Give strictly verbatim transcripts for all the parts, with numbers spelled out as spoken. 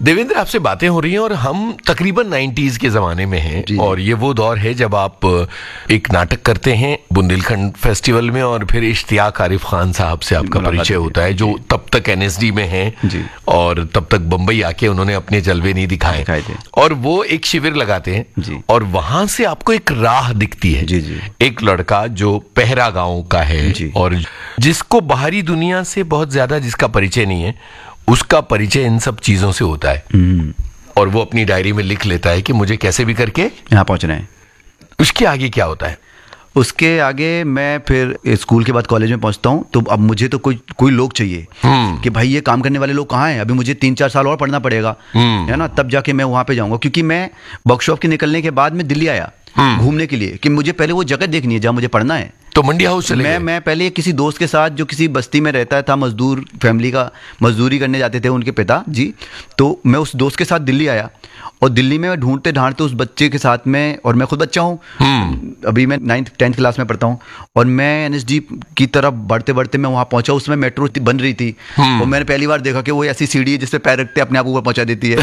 देवेंद्र, आपसे बातें हो रही हैं और हम तकरीबन नाइन्टीज के जमाने में हैं और ये वो दौर है जब आप एक नाटक करते हैं बुंदेलखंड फेस्टिवल में और फिर इश्तियाक आरिफ खान साहब से आपका परिचय होता है, जो तब तक एनएसडी में हैं और तब तक बंबई आके उन्होंने अपने जलवे नहीं दिखाए थे और वो एक शिविर लगाते हैं और वहां से आपको एक राह दिखती है। जी जी। एक लड़का जो पहरा गांव का है और जिसको बाहरी दुनिया से बहुत ज्यादा जिसका परिचय नहीं है, उसका परिचय इन सब चीजों से होता है और वो अपनी डायरी में लिख लेता है कि मुझे कैसे भी करके यहाँ पहुंचना है। उसके आगे क्या होता है? उसके आगे मैं फिर स्कूल के बाद कॉलेज में पहुंचता हूँ, तो अब मुझे तो कोई कोई लोग चाहिए कि भाई ये काम करने वाले लोग कहाँ हैं। अभी मुझे तीन चार साल और पढ़ना पड़ेगा, है ना, तब जाके मैं वहाँ पे जाऊँगा। क्योंकि मैं वर्कशॉप के निकलने के बाद में दिल्ली आया घूमने के लिए कि मुझे पहले वो जगह देखनी है जहाँ मुझे पढ़ना है। तो मंडी हाउस चले मैं मैं पहले किसी दोस्त के साथ जो किसी बस्ती में रहता था, मजदूर फैमिली का, मजदूरी करने जाते थे उनके पिता जी, तो मैं उस दोस्त के साथ दिल्ली आया और दिल्ली में मैं ढूंढते ढांढते उस बच्चे के साथ में, और मैं खुद बच्चा हूँ, अभी मैं नाइन्थ टेंथ क्लास में पढ़ता हूँ, और मैं एनएसडी की तरफ बढ़ते बढ़ते मैं वहाँ पहुँचा। उसमें मेट्रो बन रही थी और मैंने पहली बार देखा कि वो ऐसी सीढ़ी है जिसपे पैर रखते अपने आप ऊपर पहुँचा देती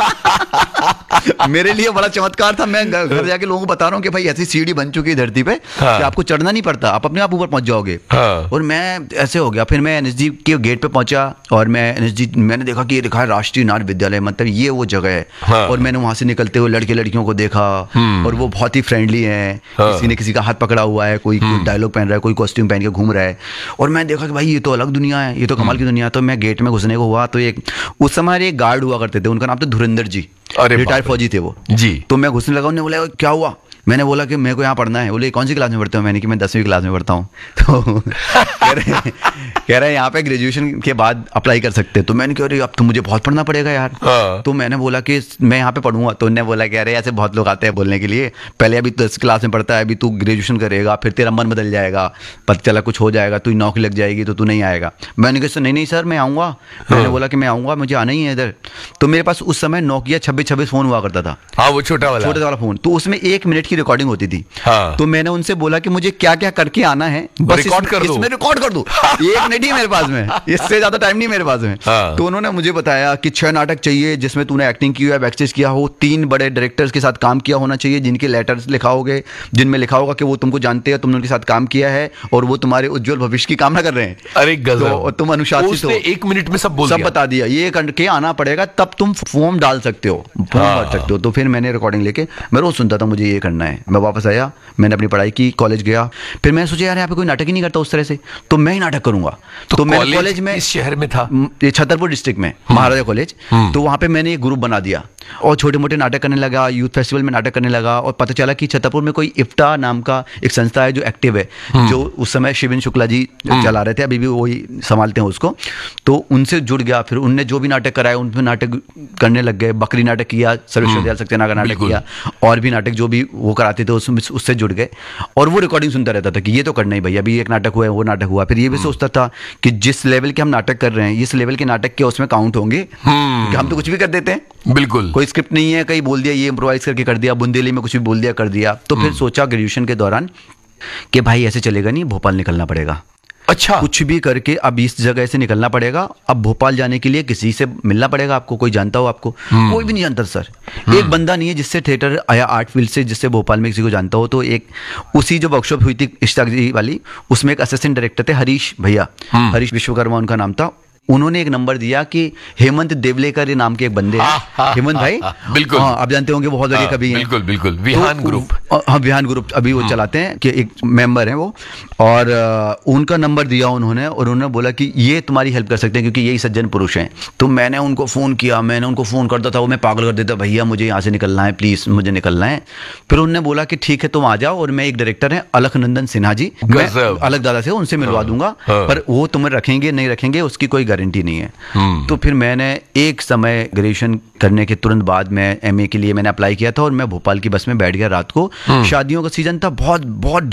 है। मेरे लिए बड़ा चमत्कार था। मैं घर जाके लोगों को बता रहा हूँ कि भाई ऐसी सीढ़ी बन चुकी है धरती पे कि आपको चढ़ना नहीं पड़ता, आप अपने आप ऊपर पहुंच जाओगे। हाँ। और मैं ऐसे हो गया। फिर मैं एनएसडी के गेट पे पहुंचा और मैं एनएसडी मैंने देखा कि ये लिखा है राष्ट्रीय नाट्य विद्यालय, मतलब ये वो जगह है। हाँ। और मैंने वहां से निकलते हुए लड़के लड़कियों को देखा और वो बहुत ही फ्रेंडली है। हाँ। किसी ने किसी का हाथ पकड़ा हुआ है, कोई डायलॉग पहन रहा है, कोई कॉस्ट्यूम पहन के घूम रहा है। और मैं देखा कि भाई ये तो अलग दुनिया है, ये तो कमाल की दुनिया है। तो मैं गेट में घुसने को हुआ तो एक उस समय एक गार्ड हुआ करते थे, उनका नाम था धुरंधर जी, रिटायर्ड फौजी थे वो जी। तो मैं घुसने लगा, उन्होंने बोला क्या हुआ? मैंने बोला कि मेरे को यहाँ पढ़ना है। बोले कौन सी क्लास में पढ़ते हो? मैंने कि मैं दसवीं क्लास में पढ़ता हूँ। तो कह रहे कह रहे हैं यहाँ पे ग्रेजुएशन के बाद अप्लाई कर सकते हैं। तो मैंने कह रही अब तो मुझे बहुत पढ़ना पड़ेगा यार। हाँ। तो मैंने बोला कि मैं यहाँ पे पढ़ूंगा। तो उन्होंने बोला कह रहे ऐसे बहुत लोग आते हैं बोलने के लिए, पहले अभी दस क्लास में पढ़ता है, अभी तू ग्रेजुएशन करेगा, फिर तेरा मन बदल जाएगा, पता चला कुछ हो जाएगा, तू नौकरी लग जाएगी तो तू नहीं आएगा। मैंने कहा नहीं नहीं सर मैं आऊँगा। मैंने बोला कि मैं आऊँगा, मुझे आना ही है इधर। तो मेरे पास उस समय नोकिया छब्बीस छब्बीस फोन हुआ करता था। हाँ, वो छोटा वाला छोटा वाला फोन। तो उसमें एक मिनट की रिकॉर्डिंग होती थी। हाँ। तो मैंने उनसे बोला कि मुझे क्या क्या करके आना है, बस रिकॉर्ड कर दो, इसमें रिकॉर्ड कर दो। एक मिनट ही मेरे पास में, इससे ज्यादा टाइम नहीं मेरे पास में। हाँ। तो उन्होंने मुझे बताया कि छह नाटक चाहिए जिसमें तूने एक्टिंग की है, बैकस्टेज किया हो, तीन बड़े डायरेक्टर्स के साथ काम किया होना चाहिए जिनके लेटर्स लिखा होगे, जिनमें लिखा होगा कि वो तुमको जानते हैं, तुमने उनके साथ काम किया है और वो तुम्हारे उज्जवल भविष्य की कामना कर रहे हैं। अरे गजब। तो तुम अनुशासित हो। एक मिनट में सब बोल सब बता दिया, ये करके आना पड़ेगा तब तुम फॉर्म डाल सकते हो, फॉर्म भर सकते हो। तो फिर मैंने रिकॉर्डिंग लेके मैं रोज सुनता था मुझे ये करना है। मैं वापस आया, मैंने अपनी पढ़ाई की, कॉलेज गया। फिर मैंने सोचा यार यहाँ पे कोई नाटक ही नहीं करता उस तरह से, तो मैं ही नाटक करूंगा। तो, तो मैं कॉलेज में, इस शहर में था, छतरपुर डिस्ट्रिक्ट में महाराजा कॉलेज। तो वहां पे मैंने एक ग्रुप बना दिया और छोटे मोटे नाटक करने लगा, यूथ फेस्टिवल में नाटक करने लगा। और पता चला कि छतरपुर में कोई इफ्ता नाम का एक संस्था है जो एक्टिव है, जो उस समय शिविन शुक्ला जी चला रहे थे, अभी भी वही संभालते हैं उसको। तो उनसे जुड़ गया। फिर उनने जो भी नाटक कराए उनमें नाटक करने लग गए। बकरी नाटक किया, सर्वेश्वर दयाल सक्सेना का नाटक किया, और भी नाटक जो भी वो कराते थे उसमें उससे जुड़ गए। और वो रिकॉर्डिंग सुनता रहता था कि ये तो करना ही भैया, अभी एक नाटक हुआ है, वो नाटक हुआ। फिर ये भी सोचता था कि जिस लेवल के हम नाटक कर रहे हैं, इस लेवल के नाटक के उसमें काउंट होंगे, क्योंकि हम तो कुछ भी कर देते हैं। बिल्कुल, कोई स्क्रिप्ट नहीं है, कहीं बोल दिया, ये इम्प्रोवाइज करके कर दिया, बुंदेली में कुछ भी बोल दिया कर दिया। तो फिर सोचा ग्रेजुएशन के दौरान कि भाई ऐसे चलेगा नहीं, भोपाल निकलना पड़ेगा। अच्छा। कुछ भी करके अब इस जगह से निकलना पड़ेगा। अब भोपाल जाने के लिए किसी से मिलना पड़ेगा आपको, कोई जानता हो आपको? कोई भी नहीं जानता सर। एक बंदा नहीं है जिससे थिएटर आया आर्ट फील्ड से, जिससे भोपाल में किसी को जानता हो। तो एक उसी जो वर्कशॉप हुई थी इश्तियाक जी वाली, उसमें एक असिस्टेंट डायरेक्टर थे हरीश भैया, हरीश विश्वकर्मा उनका नाम था। उन्होंने एक नंबर दिया कि हेमंत देवलेकर नाम के एक बंदे हैं, हेमंत भाई, बिल्कुल हाँ, आप जानते होंगे बहुत बड़े कवि हैं। बिल्कुल बिल्कुल, विहान ग्रुप। हाँ, विहान ग्रुप अभी वो चलाते हैं, कि एक मेंबर हैं वो। और उनका नंबर दिया उन्होंने, और उन्होंने बोला कि ये तुम्हारी हेल्प कर सकते हैं क्योंकि यही सज्जन पुरुष हैं। तो मैंने उनको फ़ोन किया, मैंने उनको फ़ोन करता था, वो मैं पागल कर देता, भैया मुझे यहाँ से निकलना है, प्लीज़ मुझे निकलना है। फिर उन्होंने बोला कि ठीक है तुम आ जाओ, और मैं एक डायरेक्टर हैं अलखनंदन सिन्हा जी, मैं अलग दादा से उनसे मिलवा दूंगा, पर वो तुम्हें रखेंगे नहीं रखेंगे उसकी कोई गारंटी नहीं है। तो फिर मैंने एक समय ग्रेजुएशन करने के तुरंत बाद में एमए के लिए मैंने अप्लाई किया था, और मैं भोपाल की बस में बैठ गया रात को। शादियों का सीजन था, बहुत बहुत